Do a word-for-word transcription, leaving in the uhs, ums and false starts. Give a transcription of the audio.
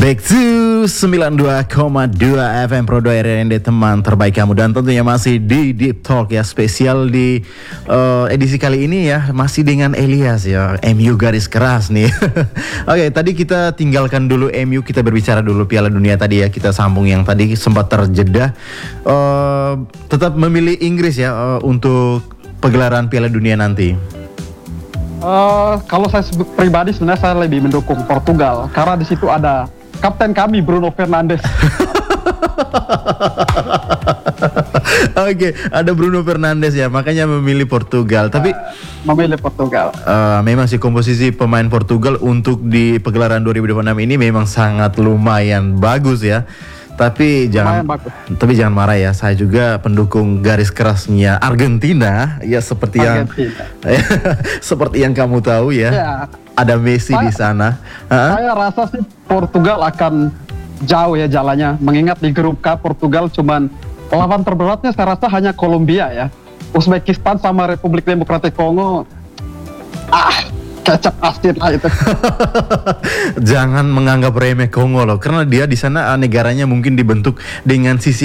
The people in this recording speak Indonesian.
Back to sembilan puluh dua koma dua F M Pro dua R R N D, teman terbaik kamu, dan tentunya masih di Deep Talk ya, spesial di uh, edisi kali ini ya, masih dengan Elias ya, M U garis keras nih. Oke, okay, tadi kita tinggalkan dulu M U, kita berbicara dulu Piala Dunia tadi ya, kita sambung yang tadi sempat terjeda. Uh, tetap memilih Inggris ya uh, untuk pegelaran Piala Dunia nanti. Uh, kalau saya pribadi sebenarnya saya lebih mendukung Portugal karena di situ ada kapten kami Bruno Fernandes. Oke, okay, ada Bruno Fernandes ya, makanya memilih Portugal. Tapi uh, memilih Portugal. Uh, memang sih komposisi pemain Portugal untuk di pegelaran dua ribu dua puluh enam ini memang sangat lumayan bagus ya. Tapi jangan, tapi jangan marah ya. Saya juga pendukung garis kerasnya Argentina ya, seperti Argentina. yang seperti yang kamu tahu ya. Ya. Ada Messi saya, di sana. Ha? Saya rasa sih Portugal akan jauh ya jalannya. Mengingat di grup K Portugal cuman lawan terberatnya saya rasa hanya Kolombia ya. Uzbekistan sama Republik Demokratik Kongo. Ah, kecap asin lah itu. Jangan menganggap remeh Kongo loh, karena dia di sana negaranya mungkin dibentuk dengan sisi